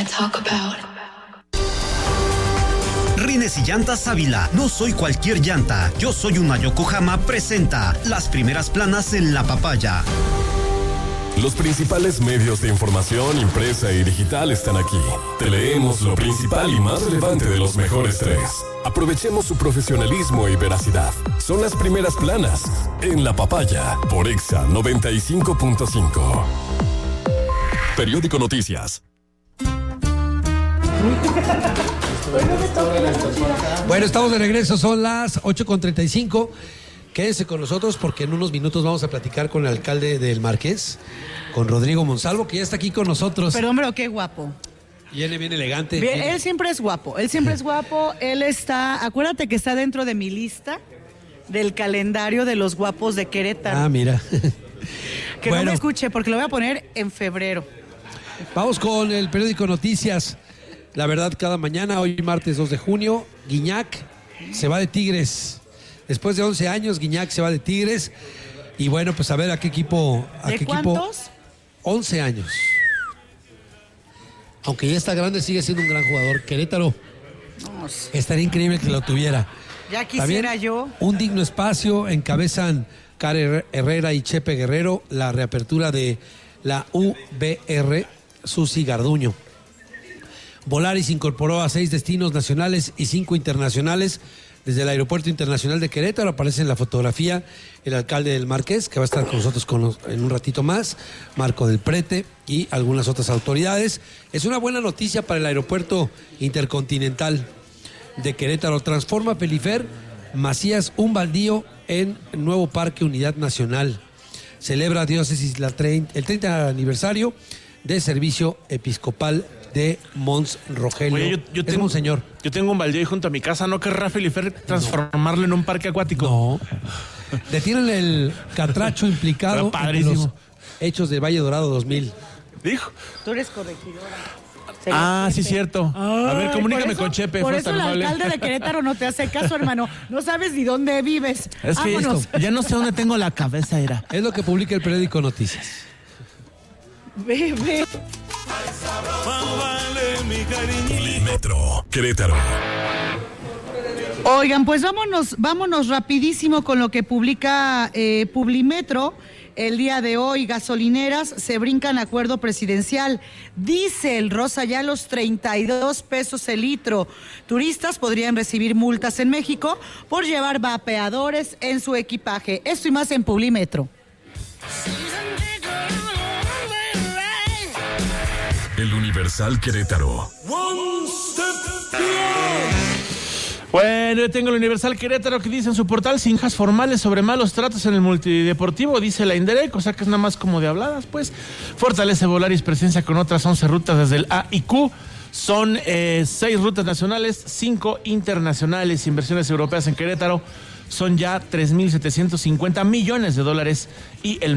talk about. Rines y Llantas Ávila. No soy cualquier llanta. Yo soy una Yokohama. Presenta las primeras planas en La Papaya. Los principales medios de información impresa y digital están aquí. Te leemos lo principal y más relevante de los mejores tres. Aprovechemos su profesionalismo y veracidad. Son las primeras planas en La Papaya por Exa 95.5. Periódico Noticias. Bueno, estamos de regreso, son las 8:35. Quédense con nosotros porque en unos minutos vamos a platicar con el alcalde del Marqués, con Rodrigo Monsalvo, que ya está aquí con nosotros. Perdón, pero qué guapo. Viene bien elegante. Bien, él siempre es guapo, él está, acuérdate que está dentro de mi lista del calendario de los guapos de Querétaro. Ah, mira. Que bueno, no me escuche porque lo voy a poner en febrero. Vamos con el periódico Noticias. La verdad, cada mañana, hoy martes 2 de junio, Guiñac se va de Tigres. Después de 11 años, Guiñac se va de Tigres. Y bueno, pues a ver a qué equipo. ¿De cuántos? 11 años. Aunque ya está grande, sigue siendo un gran jugador. Querétaro. No, sí. Estaría increíble que lo tuviera. Ya quisiera también, yo. Un digno espacio, encabezan Karen Herrera y Chepe Guerrero la reapertura de la UBR Susi Garduño. Volaris incorporó a 6 destinos nacionales y 5 internacionales desde el Aeropuerto Internacional de Querétaro. Aparece en la fotografía el alcalde del Marqués, que va a estar con nosotros en un ratito más, Marco del Prete y algunas otras autoridades. Es una buena noticia para el Aeropuerto Intercontinental de Querétaro. Transforma Pelifer Macías un baldío en nuevo Parque Unidad Nacional. Celebra Diócesis el 30 aniversario de Servicio Episcopal de Mons Rogelio. Oye, yo tengo, un señor. Yo tengo un baldío ahí junto a mi casa. ¿No querrá Felifer transformarlo en un parque acuático? No. Detienen el catracho implicado en los hechos de Valle Dorado 2000. Dijo. Tú eres corregidora. Sí, cierto. A ver, comunícame con Chepe. Por eso el alcalde de Querétaro no te hace caso, hermano. No sabes ni dónde vives. Es que ya no sé dónde tengo la cabeza, era. Es lo que publica el periódico Noticias. Ve. Polimetro, Querétaro. Oigan, pues vámonos rapidísimo con lo que publica Publimetro. El día de hoy, gasolineras se brincan acuerdo presidencial. Diésel roza ya los 32 pesos el litro. Turistas podrían recibir multas en México por llevar vapeadores en su equipaje. Esto y más en Publimetro. El Universal Querétaro. Bueno, yo tengo el Universal Querétaro que dice en su portal: sin quejas formales sobre malos tratos en el multideportivo, dice la Inderec, o sea que es nada más como de habladas, pues. Fortalece Volaris presencia con otras 11 rutas desde el A y Q. Son 6 rutas nacionales, 5 internacionales. Inversiones europeas en Querétaro son ya $3,750 millones y el